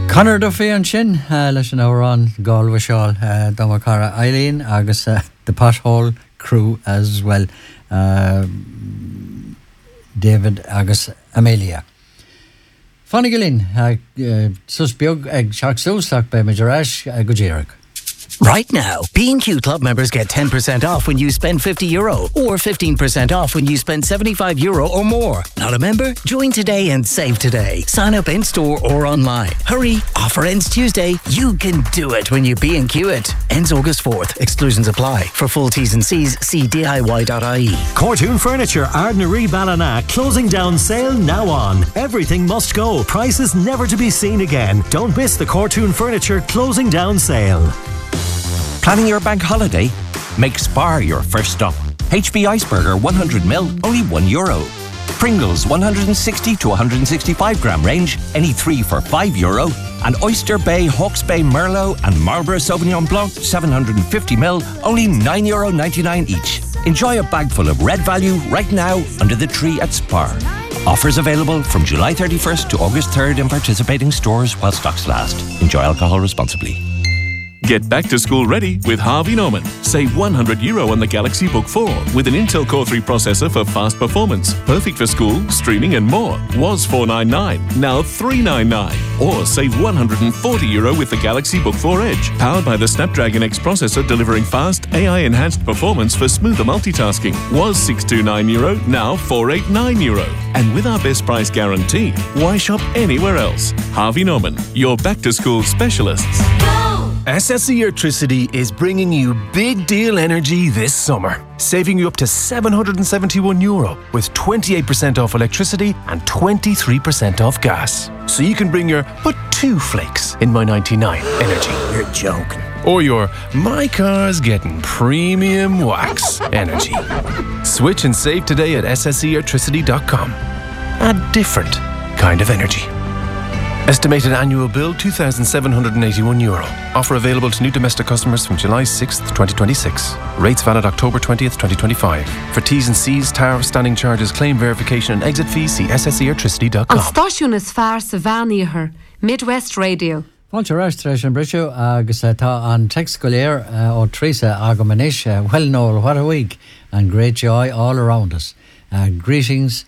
Conor Duffy an sin leis an árán Galway Seáil Dama Cara Eileen agus the Pothole crew as well, David agus Amelia. Fanny Gillin, sus beag ag seach súsach be Majarash go Deireadh. Right now, B&Q Club members get 10% off when you spend €50 or 15% off when you spend €75 or more. Not a member? Join today and save today. Sign up in store or online. Hurry, offer ends Tuesday. You can do it when you B&Q it. Ends August 4th. Exclusions apply. For full T's and C's, see DIY.ie. Cortoon Furniture, Ardnaree Ballina, closing down sale now on. Everything must go. Prices never to be seen again. Don't miss the Cortoon Furniture closing down sale. Planning your bank holiday? Make Spar your first stop. HB Iceberger 100ml, only €1. Pringles 160 to 165 gram range, any 3 for €5. And Oyster Bay, Hawke's Bay Merlot and Marlborough Sauvignon Blanc 750ml, only €9.99 each. Enjoy a bag full of red value right now under the tree at Spar. Offers available from July 31st to August 3rd in participating stores while stocks last. Enjoy alcohol responsibly. Get back to school ready with Harvey Norman. Save €100 on the Galaxy Book 4 with an Intel Core 3 processor for fast performance. Perfect for school, streaming and more. Was $499, now $399. Or save €140 with the Galaxy Book 4 Edge. Powered by the Snapdragon X processor delivering fast, AI-enhanced performance for smoother multitasking. Was €629, now €489. And with our best price guarantee, why shop anywhere else? Harvey Norman, your back-to-school specialists. SSE Electricity is bringing you big deal energy this summer, saving you up to €771 with 28% off electricity and 23% off gas. So you can bring your but 2 flakes in my 99 energy. You're joking. Or your my car's getting premium wax energy. Switch and save today at ssseelectricity.com. A different kind of energy. Estimated annual bill €2,781. Offer available to new domestic customers from July 6th, 2026. Rates valid October 20th, 2025. For T's and C's, tariff, standing charges, claim verification and exit fees, see ssseelectricity.com. An stáisiún is fearr sa bheanaíochar, Midwest Radio. Fáilte reis an brisú agus tá an text go léir ó Teresa agamanis. Well, Noel, what a week and great joy all around us. Greetings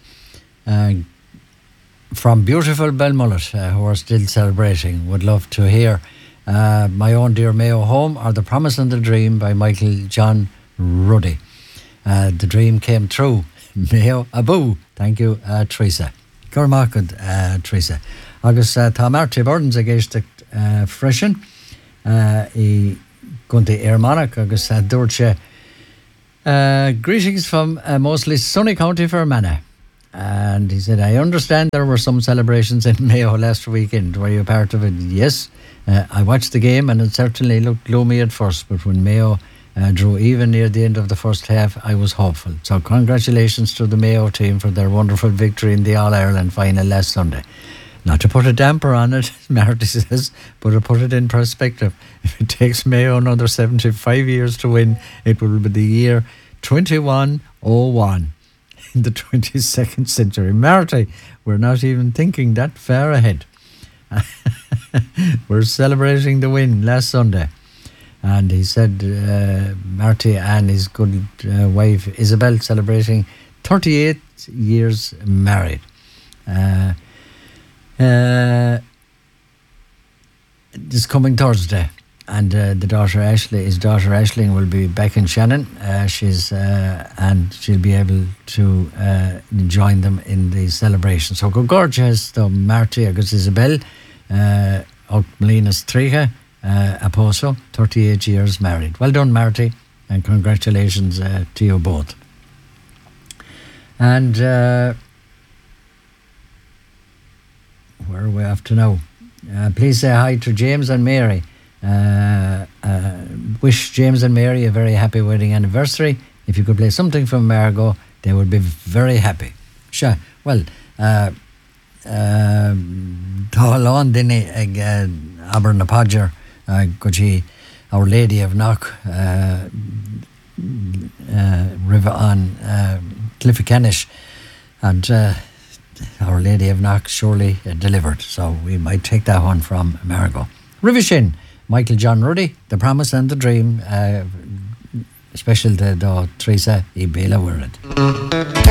from beautiful Belmullet, who are still celebrating. Would love to hear My Own Dear Mayo Home or The Promise and the Dream by Michael John Ruddy. The dream came true. Mayo Abu. Thank you, Teresa. Cormacud, Teresa. Agus tá Marty Burdens a géiste freisin I gunta Airmanic agus dúirt sé greetings from mostly sunny County Fermanagh. And he said, I understand there were some celebrations in Mayo last weekend. Were you a part of it? Yes. I watched the game and it certainly looked gloomy at first, but when Mayo drew even near the end of the first half, I was hopeful. So congratulations to the Mayo team for their wonderful victory in the All-Ireland final last Sunday. Not to put a damper on it, Marty says, but to put it in perspective. If it takes Mayo another 75 years to win, it will be the year 2101. In the 22nd century. Marty, we're not even thinking that far ahead. We're celebrating the win last Sunday. And he said, Marty and his good wife Isabel celebrating 38 years married. This coming Thursday. And his daughter Aisling will be back in Shannon. And she'll be able to join them in the celebration. So go gorgeous to Marty agus Isabel, og Melinas Tricha, Aposo, 38 years married. Well done, Marty, and congratulations to you both. And where are we off to now? Please say hi to James and Mary. Wish James and Mary a very happy wedding anniversary. If you could play something from Margot, they would be very happy. Sure. Well, tá lán duine ag aber na Padger go dtí Our Lady of Knock river on Cliffy Canish, and Our Lady of Knock surely delivered. So we might take that one from Margot. Revision, Michael John Ruddy, The Promise and the Dream, special to Teresa I Bela Wirred.